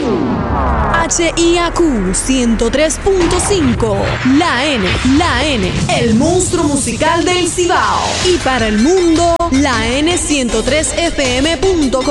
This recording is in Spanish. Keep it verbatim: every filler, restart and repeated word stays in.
H I A Q ciento tres punto cinco, La N, La N, el monstruo musical del Cibao. Y para el mundo, la N ciento tres F M punto com.